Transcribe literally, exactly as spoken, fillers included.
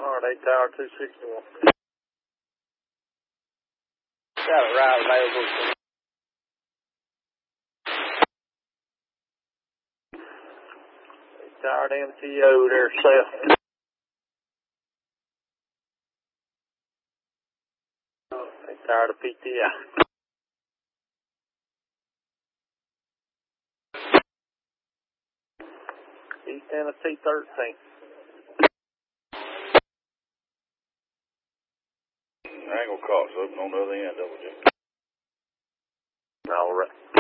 All right, Tower two sixty-one. Got a ride available. Tower M T O there, Seth. Tower to P T I. East Tennessee thirteen. Angle cost open on the other end, double check. All right.